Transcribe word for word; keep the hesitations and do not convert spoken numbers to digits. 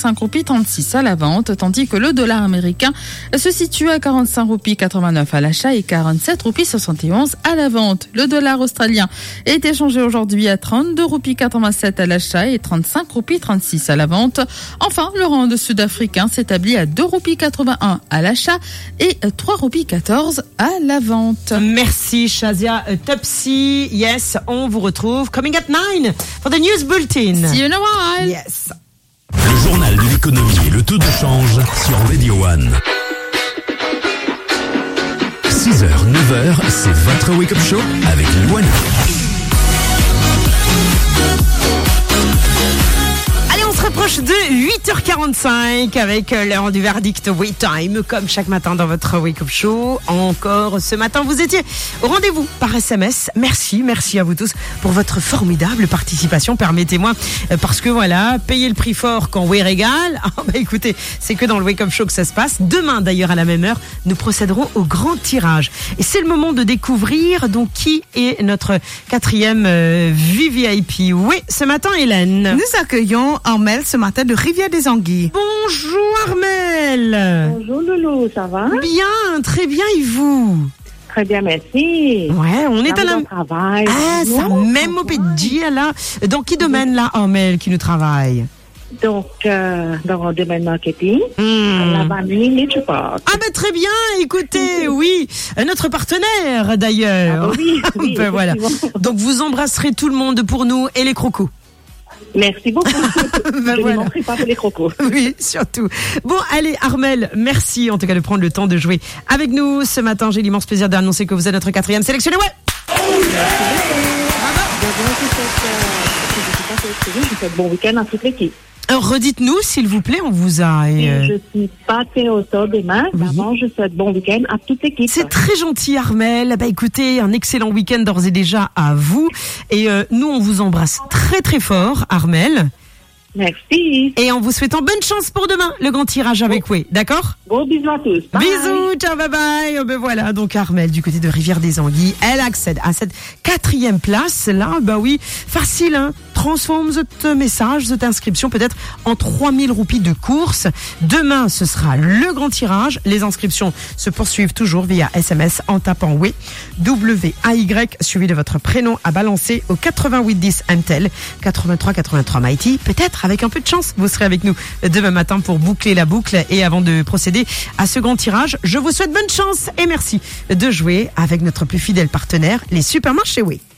quarante-cinq roupies trente-six à la vente, tandis que le dollar américain se situe à quarante-cinq roupies quatre-vingt-neuf à l'achat et quarante-sept roupies soixante et onze à la vente. Le dollar australien est échangé aujourd'hui à trente-deux roupies quatre-vingt-sept à l'achat et trente-cinq roupies trente-six à la vente. Enfin, le rand sud-africain s'établit à deux roupies quatre-vingt-un à l'achat et trois roupies quatorze à la vente. Merci Shazia Topsy. Yes, on vous retrouve coming at nine for the news bulletin. See you in a while. Yes. Le journal de l'économie et le taux de change sur Radio One. six heures, neuf heures, c'est votre Wake Up Show avec Luana. Approche de huit heures quarante-cinq avec l'heure du verdict Wait Time, comme chaque matin dans votre Wake Up Show. Encore ce matin, vous étiez au rendez-vous par S M S. Merci, merci à vous tous pour votre formidable participation. Permettez-moi, parce que voilà, payer le prix fort quand oui régale. Ah bah écoutez, c'est que dans le Wake Up Show que ça se passe. Demain, d'ailleurs, à la même heure, nous procéderons au grand tirage. Et c'est le moment de découvrir donc qui est notre quatrième euh, V V I P. Oui, ce matin, Hélène. Nous accueillons Armel ce matin de Rivière-des-Anguilles. Bonjour Armel. Bonjour Loulou, ça va? Bien, très bien, et vous? Très bien, merci. Ouais, on est à la... travail. Ah, ça Non, même au Pédi, là. Dans quel domaine, là, Armel, qui nous travaille? Donc, euh, dans le domaine marketing, Hmm. la vanille et support. Ah ben très bien, écoutez, oui, notre partenaire d'ailleurs. Ah bah oui, oui, Ben voilà. effectivement. Donc vous embrasserez tout le monde pour nous et les crocos. Merci beaucoup. Ben Je ne voilà. manquerai pas pour les crocos. Oui, surtout. Bon, allez, Armel, merci en tout cas de prendre le temps de jouer avec nous ce matin. J'ai l'immense plaisir d'annoncer que vous êtes notre quatrième sélectionné. Ouais. Je souhaite bon week-end à toute l'équipe. Alors redites-nous, s'il vous plaît, on vous a. Et euh, je suis pas au sort demain. Oui. Avant, je souhaite bon week-end à toute l'équipe. C'est très gentil, Armel. Bah écoutez, un excellent week-end d'ores et déjà à vous. Et euh, nous, on vous embrasse très très fort, Armel. Merci. Et en vous souhaitant bonne chance pour demain, le grand tirage avec Way, d'accord? Gros bisous à tous. Bye. Bisous, ciao, bye bye. Oh, ben voilà, donc Armel du côté de Rivière-des-Anguilles, elle accède à cette quatrième place. Là, bah oui, facile, hein. Transforme ce message, cette inscription peut-être en trois mille roupies de course. Demain, ce sera le grand tirage. Les inscriptions se poursuivent toujours via S M S en tapant Way, W A Y, suivi de votre prénom à balancer au quatre-vingt-huit dix M T L, quatre-vingt-trois quatre-vingt-trois Mighty. Peut-être avec un peu de chance, vous serez avec nous demain matin pour boucler la boucle. Et avant de procéder à ce grand tirage, je vous souhaite bonne chance et merci de jouer avec notre plus fidèle partenaire, les supermarchés Way.